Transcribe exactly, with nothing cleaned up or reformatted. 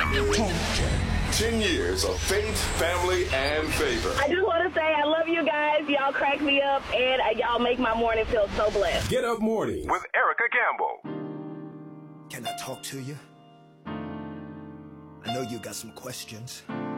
Ten. Ten years of faith, family, and favor. I just want to say I love you guys. Y'all crack me up, and uh, y'all make my morning feel so blessed. Get Up Morning with Erica Campbell. Can I talk to you? I know you got some questions.